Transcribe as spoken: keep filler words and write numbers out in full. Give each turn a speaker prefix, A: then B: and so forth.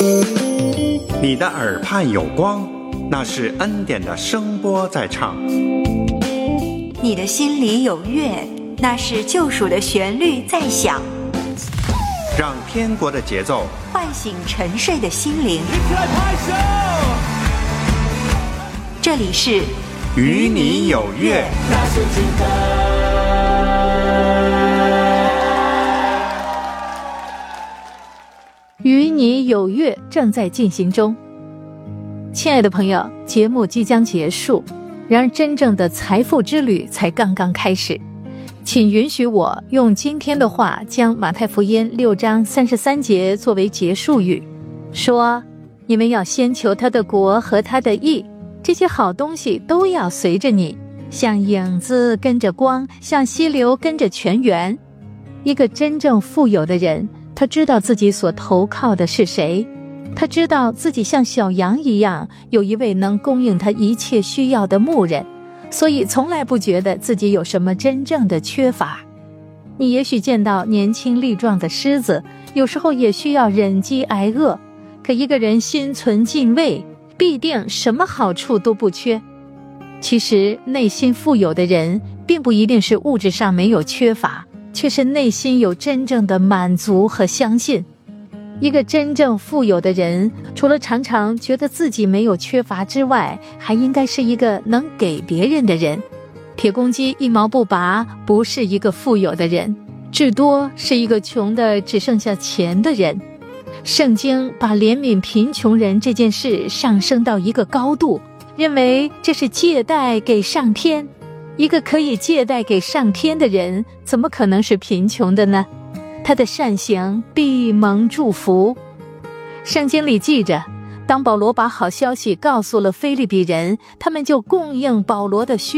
A: 你的耳畔有光，那是恩典的声波在唱。
B: 你的心里有乐，那是救赎的旋律在响。
A: 让天国的节奏
B: 唤醒沉睡的心灵。
C: 一起来拍手！
B: 这里是
A: 与你有约。
C: 大声敬
D: 与你有约正在进行中。亲爱的朋友，节目即将结束，然而真正的财富之旅才刚刚开始。请允许我用今天的话将马太福音六章三十三节作为结束语，说：你们要先求他的国和他的义，这些好东西都要随着你，像影子跟着光，像溪流跟着泉源。一个真正富有的人，他知道自己所投靠的是谁，他知道自己像小羊一样，有一位能供应他一切需要的牧人，所以从来不觉得自己有什么真正的缺乏。你也许见到年轻力壮的狮子，有时候也需要忍饥挨饿，可一个人心存敬畏，必定什么好处都不缺。其实内心富有的人，并不一定是物质上没有缺乏，却是内心有真正的满足和相信。一个真正富有的人，除了常常觉得自己没有缺乏之外，还应该是一个能给别人的人。铁公鸡一毛不拔，不是一个富有的人，至多是一个穷的只剩下钱的人。圣经把怜悯贫穷人这件事上升到一个高度，认为这是借贷给上天。一个可以借贷给上天的人，怎么可能是贫穷的呢？他的善行必蒙祝福。圣经里记着，当保罗把好消息告诉了腓立比人，他们就供应保罗的需